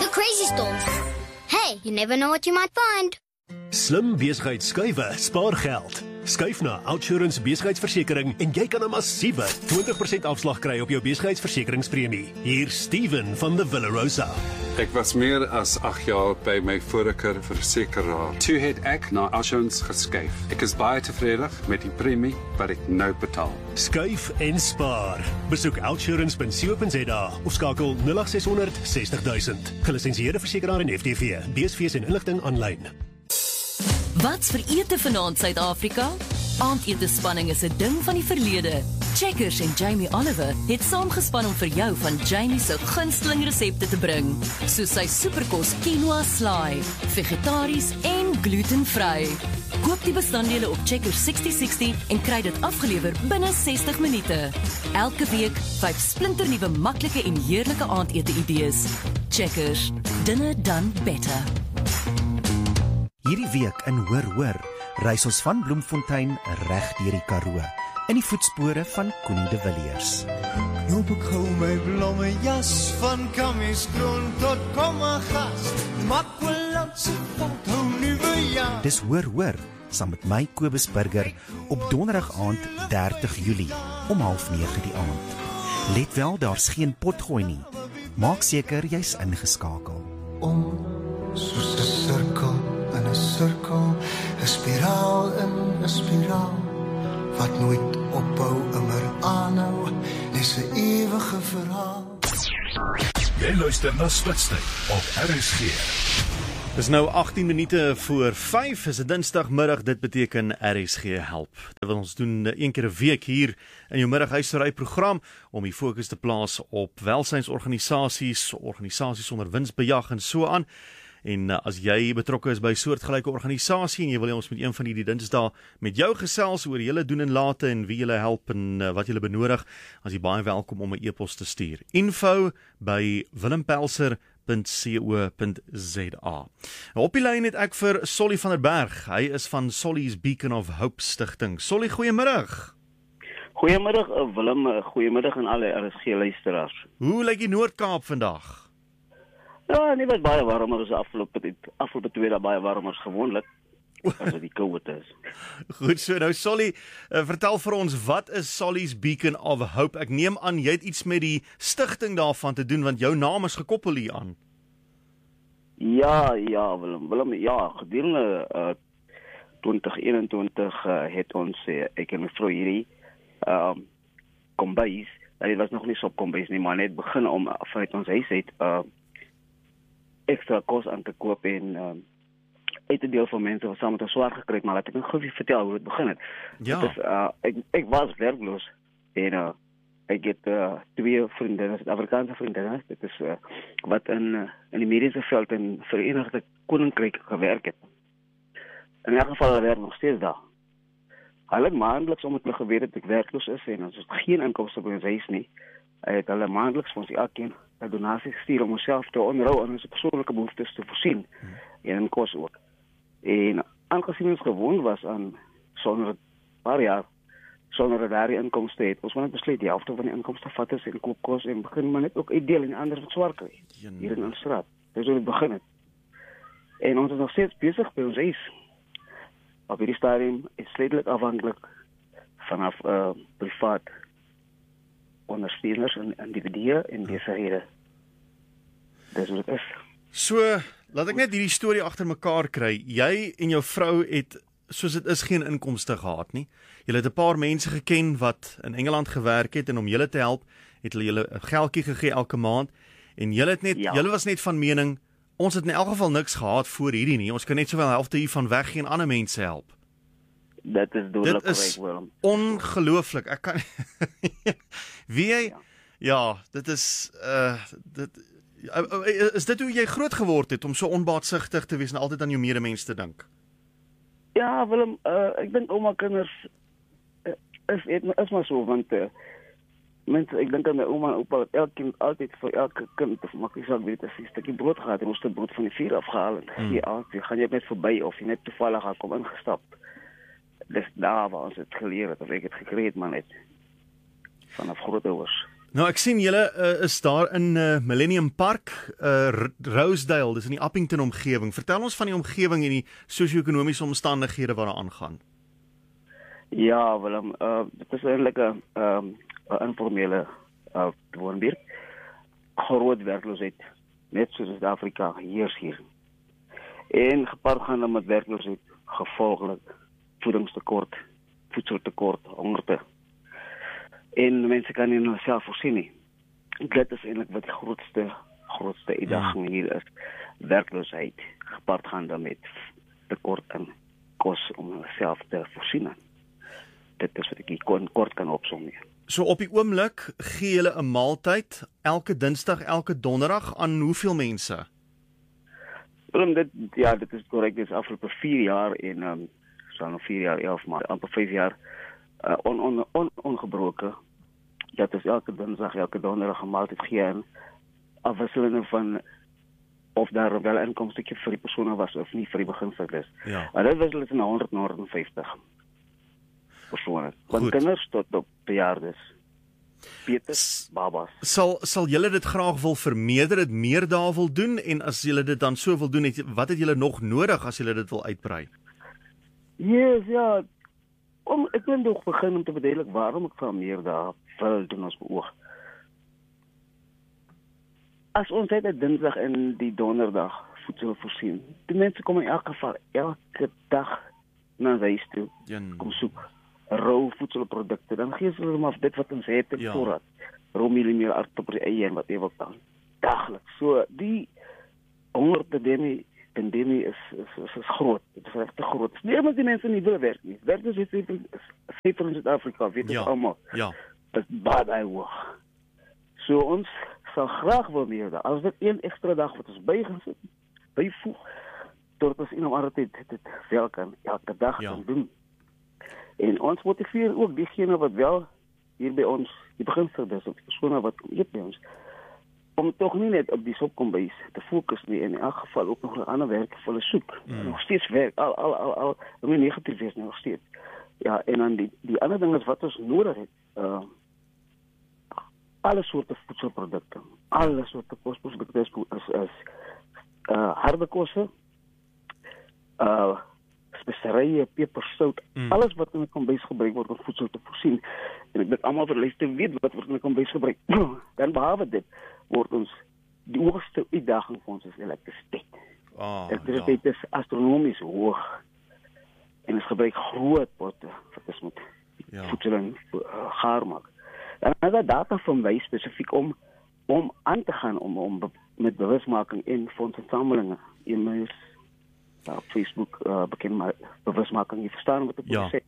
crazy stores. Hey, you never know what you might find. Slim besigheidsskuiwe spaar geld. Skuif na Outsurance besigheidsversekering en jy kan 'n massiewe 20% afslag kry op jou besigheidsversekeringspremie. Hier Steven van the Villa Rosa. Ek was meer as 8 jaar by my vorige versekeraar. Toe het ek na Outsurance geskuif. Ek is baie tevrede met die premie wat ek nou betaal. Skuif en spaar. Besoek outsurance.co.za of skakel 0800 60 000. Gelisensieerde versekeraar en FTV. BSV's en inligting aanlyn. Wat's vir ete vanaand Suid-Afrika? Aandetespanning is 'n ding van die verlede. Checkers en Jamie Oliver het saamgespan om vir jou van Jamie se gunsteling resepte te bring, soos sy superkos quinoa slaai, vegetaries en glutenvry. Koop die bestanddele op Checkers 6060 en kry dit afgelewer binne 60 minute. Elke week 5 splinternuwe maklike en heerlike aandete idees. Checkers, dinner done better. Hierdie week in Hoor, reis ons van Bloemfontein reg deur die Karoo, in die voetspore van Koenie de Villiers. Loop ek hou my blomme jas, van Kamieskroon tot Kommagas, Makwalandse pad hou nuwe jaar. Dis Hoor, saam met my Kobus Burger, op donderdag aand 30 Julie, om 8:30 die aand. Let wel, daar's geen potgooi nie. Maak seker jy's ingeskakel. Soos 'n sirkel in 'n sirkel, 'n spiraal in 'n spiraal, wat nooit ophou, immer aanhou, dis 'n ewige verhaal. Jy luister na Spitstyd op RSG. Dis nou 18 minute voor 5, is 'n dinsdagmiddag, dit beteken RSG help. Dit wil ons doen een keer 'n week hier in jou middaghuishoudry program om die fokus te plaas op welsynsorganisasies, organisasies sonder winsbejag en so aan. En as jy betrokke is by soortgelyke organisasie en jy wil ons met een van die dinsdae met jou gesels oor julle doen en late en wie julle help en wat julle benodig, as jy baie welkom om 'n e-pos te stuur. info@willempelser.co.za. Op die lyn het ek vir Solly van der Berg. Hy is van Solly's Beacon of Hope Stichting. Solly, goeiemiddag. Goeiemiddag Willem, goeiemiddag aan alle RSG luisteraars. Hoe lyk die Noord-Kaap vandag? Ja, nie wat baie warmer as afgelope 2 dae baie warmer as gewoonlik, as dit die koue is. Goed so, nou Solly, vertel vir ons, wat is Solly's Beacon of Hope? Ek neem aan, jy het iets met die stigting daarvan te doen, want jou naam is gekoppel hier aan. Ja, Willem, ja, gedurende 2021 het ons, ek en my vrou hierdie, kombuis, dit was nog nie so kombuis nie, maar net begin om, vanuit ons huis uit, extra kos aan te koop en uit 'n deel van mense wat saam met ons swaar gekry, maar laat ek nou gou vertel hoe dit begin het. Ja. Dit is, ek was werkloos en ek het 2 vriendinne, Afrikaanse vriendinne, dit is wat in die mediese veld in Verenigde Koninkryk gewerk het. In elk geval, hulle werk nog steeds daar. Hulle maandeliks, omdat hulle geweet het ek werkloos is en ons het geen inkomste by ons huis nie, het hulle maandeliks vir ons elkeen 'n donasie gestuur om onsself te onderhou en ons persoonlike behoeftes te voorsien en in kos ook. En aangesien ons gewoond was aan sonder 'n paar jaar sonder daardie inkomste het, ons het besluit die helfte van die inkomste vat is en koop kos en begin maar net ook uitdeel en ander wat swaar kry hier in ons straat. Dis hoe dit begin het. En ons is nog steeds besig by ons huis. Op hierdie stadium is stedelik afhanklik vanaf privaat ondersteuners en individue en besighede. Dis wat dit is. So, laat ek net hierdie storie agter mekaar kry. Jy en jou vrou het, soos dit is, geen inkomste gehad nie. Julle het 'n paar mense geken wat in Engeland gewerk het en om julle te help, het hulle julle 'n geldjie gegee elke maand en julle het net, julle was net van mening, ons het in elk geval niks gehad voor hierdie nie. Ons kan net sowel helfte hiervan weggee en ander mense help. Dit is dodelik korrek, Willem. Ongelooflik. Ek kan wie jy dit is is dit hoe jy groot geword het om so onbaatsigtig te wees en altyd aan jou medemens te dink? Ja, Willem, ek dink ouma kinders is maar so, want mense, ek dink aan my ouma en oupa wat elke altyd vir elke kind of maak nie saak weet as 'n stukkie brood gehad en ons het brood van die vuur afgehaal en gee aan, jy gaan jy net verby of jy net toevallig gaan kom ingestap. Dis daar waar ons het geleer het, of ek het gekry het, maar net vanaf grootouers. Nou ek sien julle is daar in Millennium Park, Rosedale, dis in die Appington omgewing. Vertel ons van die omgewing en die sosio-ekonomiese omstandighede wat daar aangaan. Ja, Willem, dit is eintlik 'n informele woonbuurt. Groot werkloosheid, net soos Suid-Afrika heers hier. En gepaard gaan met werkloosheid, gevolglik voedingstekort, voedseltekort, hongerte. En mense kan nie self voorsien nie. Dit is eintlik wat die grootste uitdaging hier is. Werkloosheid, gepaard gaan met tekort aan kos om self te voorsien. Dit is wat ek kort kan opsom. So op die oomblik gee julle 'n maaltyd elke Dinsdag, elke Donderdag aan hoeveel mense? Dit is korrek. Dit is afgelope 4 jaar en so 4 jaar, 11 maar amper 5 jaar ongebroken. Dat is elke Dinsdag, elke Donderdag 'n maaltyd gee en afwisselende van of daar wel 'n inkomstetjie vir die persone was of nie vir die beginselers. Ja. En dit was hulle 150 persone. Van kinders tot op bejaardes. Peters, babas. Sal julle dit graag wil vermeerder, dit meer daar wil doen en as julle dit dan so wil doen, wat het julle nog nodig as julle dit wil uitbrei? Yes, ja. Ek wil nog begin om te verduidelik waarom ek van meer daar wil doen as beoog. As ons uit Dinsdag en die Donderdag voedsel voorsien, die mense kom in elk geval elke dag na huis toe, kom soek rou voedselprodukte, dan gee ze hem af dit wat ons het in voorraad. Rou mieliemeel, aardappels, eie en wat even kan. Dagelijks. So, die hongerpandemie is groot. Het is echt te groot. Het is niet omdat die mensen niet willen werken. Werken is zeker in Zuid-Afrika, weet het allemaal. Ja. Dat is baie hoog. So, ons sal graag wil meer daar. Als dit 1 extra dag wat ons bijvoeg, tot ons in om dit wel kan, elke dag kan doen. En ons motiveer ook diegene wat wel hier bij ons, die beginselers, of die persone wat eet bij ons, om toch niet net op die sopkombuis te focussen en in elk geval ook nog een ander werk voor de soep. Nog steeds werk, al negatief is nog steeds. Ja, en dan die andere ding is wat ons nodig heeft. Alle soorten voedselproducten, alle soorten kostproducten, harde kosten, specerijen, peper, zout, alles wat in de kombuis gebruikt wordt om voedsel te voorzien. En ik ben allemaal verleid te weten wat wordt in de kombuis gebruikt. Dan behalve dit, wordt ons, de hoogste uitdaging voor ons is elektriciteit. Elektriciteit is astronomisch hoog. En het gebruikt groot potten, wat is met voedsel en gaar maken. En dan is dat data van wij specifiek om aan te gaan, om met bewustmaking in fondsensamelingen, e-mails, op Facebook bekend maar bewustmaking, je verstaan wat ik zeg.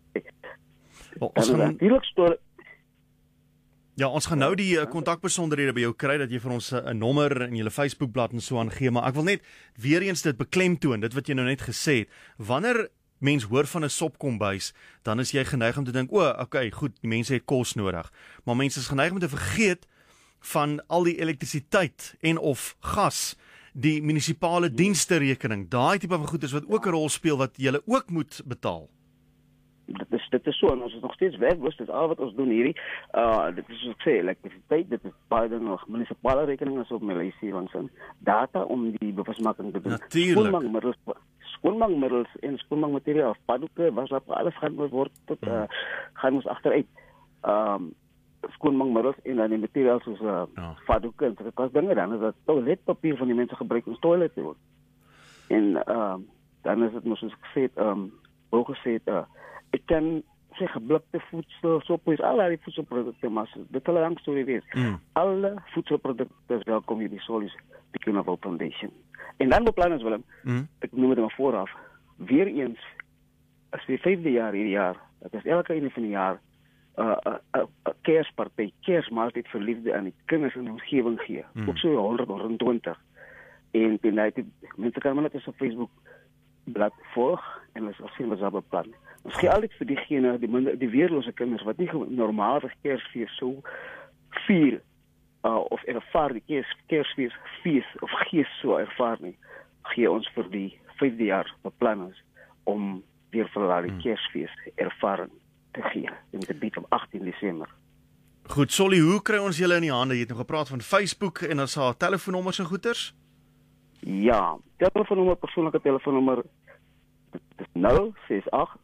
Ons gaan nou die kontakbesonderhede by jou kry dat jy vir ons 'n nommer in julle Facebookblad en so aangee, maar ek wil net weer eens dit beklemtoon, dit wat jy nou net gesê het. Wanneer mens hoor van 'n sopkombuis, dan is jy geneig om te dink, okay, goed, die mense het kos nodig. Maar mense is geneig om te vergeet van al die elektrisiteit en of gas, die munisipale dienste rekening, daai tipe van goederes wat ook 'n rol speel wat jy ook moet betaal. Dit is so, en ons is nog steeds werkloos, dit is al wat ons doen hierdie. Dit is soos ek sê, elektrisiteit, dit is baie dinge nog, munisipale rekening is op my lysie langs in. Data om die bewusmaking te doen. Natuurlijk. Skoonmaakmiddels en skoonmaakmateriaal, paddoeke, waslappe, alles gaan ons achteruit. Skoonmaakmiddels en dan die materiaal soos paddoeke en so dinge, dan is dat toiletpapier van die mense gebruik ons toilet te word. En dan is het, soos ek sê, ook gesê, ek kan sê geblikte voedsel, soepjes, al die voedselprodukten, maar dit is 'n lang storie wees. Alle voedselprodukten is welkom hier die Solis Pikinaville Foundation. En dan beplan ons Willem, ek noem het maar vooraf, weer eens, as weer 5de jaar hierdie jaar, dat is elke einde van die jaar, 'n kerspartij, kersmaaltyd vir liefde aan die kinders in die omgewing gee. Ook so 120. En mense kan maar net op Facebook blad volg en ons sien wat daar beplan. Ons gee altyd vir diegene, die weerlose kinders wat nie normaal Kersfees so vier of ervaar die Kersfees of gees so ervaar nie, gee ons vir die 5de jaar beplan ons om weer vir hulle die Kersfees ervaring te gee en te bied op 18 Desember. Goed, Solly, hoe kry ons julle in die hande? Jy het nog gepraat van Facebook en as haar telefoonnommers en goeters? Ja, telefoonnommer, persoonlike telefoonnommer, dit is 068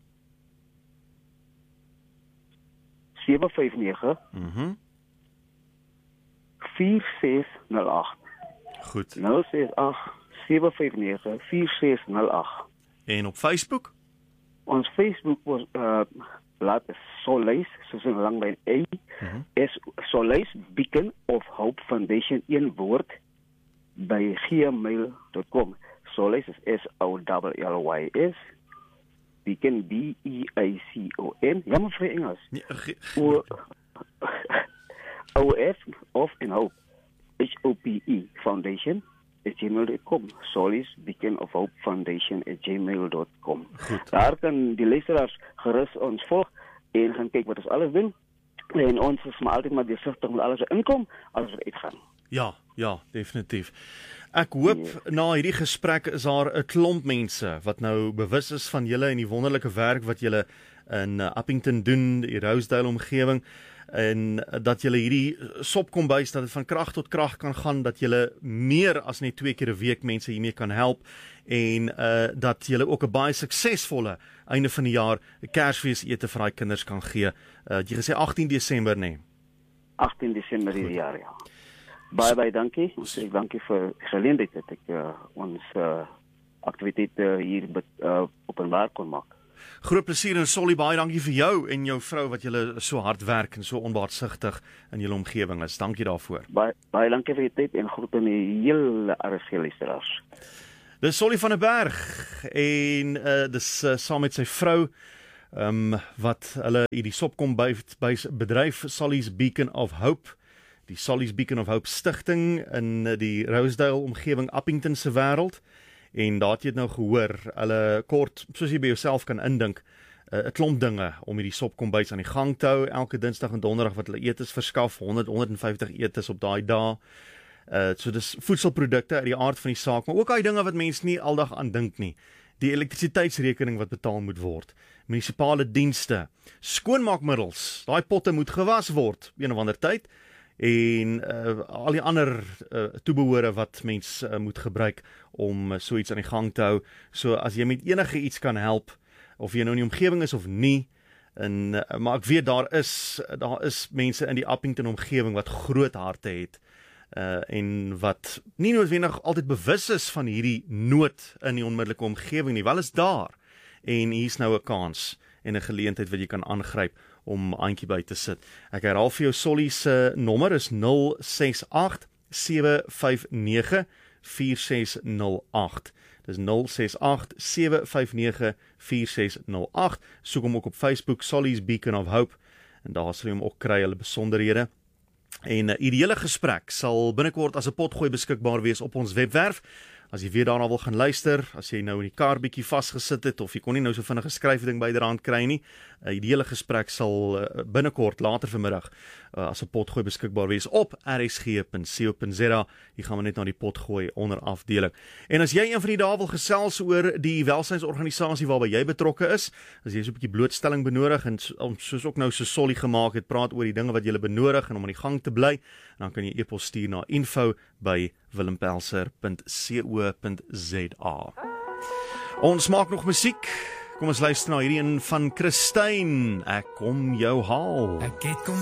759 4608. Goed. 068 759 4608. En op Facebook? Ons Facebook was laat Solis, soos 'n langlyn A, is Solis Beacon of Hope Foundation, een woord, by gmail.com. Solis is SOLLYS, Beacon BEACON. Jammer vir Engels. OF of en Hope, HOPE Foundation, @gmail.com. Solis Beacon of Hope Foundation @gmail.com. Daar kan die luisteraars gerus ons volg en gaan kyk wat ons alles doen. En ons is maar altyd maar deursigtig met alles wat inkom, alles wat uitgaan. Ja, definitief. Ek hoop na hierdie gesprek is daar 'n klomp mense wat nou bewus is van julle en die wonderlike werk wat julle in Appington doen, die Rosedale omgewing, en dat julle hierdie sopkombuis, dat dit van krag tot krag kan gaan, dat julle meer as net 2 keer 'n week mense hiermee kan help, en dat julle ook 'n baie suksesvolle einde van die jaar Kersfeesete vir daai kinders kan gee. Jy gesê 18 Desember, nee? 18 Desember hierdie jaar, ja. Baie dankie. Ek dankie vir die geleentheid dat ek ons aktiwiteite hier openbaar kon maak. Groot plesier, en Solly, baie dankie vir jou en jou vrou wat julle so hard werk en so onbaatsigtig in julle omgewing is. Dankie daarvoor. Baie dankie vir die tyd en groet aan die hele RSG-luisteraars. Dis Solly van der Berg en dis saam met sy vrou wat hulle hierdie sopkombuis bedryf, Solly's Beacon of Hope, die Solly's Beacon of Hope stigting in die Rosedale omgewing, Appington se wêreld. En daar het jy nou gehoor, hulle kort, soos jy by jouself kan indink, 'n klomp dinge om hierdie sopkombuis aan die gang te hou, elke Dinsdag en Donderdag wat hulle etes verskaf, 150 etes op daai dae. So dis voedselprodukte uit die aard van die saak, maar ook daai dinge wat mense nie aldag aan dink nie. Die elektrisiteitsrekening wat betaal moet word, munisipale dienste, skoonmaakmiddels, daai potte moet gewas word een of ander tyd, en al die ander toebehore wat mens moet gebruik om so iets aan die gang te hou. So as jy met enige iets kan help, of jy nou in die omgewing is of nie, maar ek weet daar is mense in die Appington omgewing wat groot harte het, en wat nie noodwendig altyd bewus is van hierdie nood in die onmiddellike omgewing nie, wel is daar, en hier's nou 'n kans en 'n geleentheid wat jy kan aangryp om handjie by te sit. Ek herhaal vir jou, Solly se nommer is 068 759 4608. Dis 068 759 4608. Soek hom ook op Facebook, Solly's Beacon of Hope, en daar sal jy hom ook kry, hulle besonderhede. En hierdie hele gesprek sal binnekort as 'n potgooi beskikbaar wees op ons webwerf. As jy weer daarna wil gaan luister, as jy nou in die kar bietjie vasgesit het, of jy kon nie nou so vinnig 'n skryfding byderhand kry nie, die hele gesprek sal binnekort, later vanmiddag, as 'n potgooi beskikbaar wees op rsg.co.za. Hier gaan we net na die potgooi onder afdeling. En as jy een van die dae wil gesels oor die welsynsorganisasie waarby jy betrokke is, as jy so 'n bietjie blootstelling benodig, en soos ook nou so Solly gemaak het, praat oor die dinge wat jy benodig en om aan die gang te bly, dan kan jy e-pos stuur na info@willempelser.co.za. Ons maak nog musiek. Kom ons luister na hierdie een van Christine. Ek kom jou haal.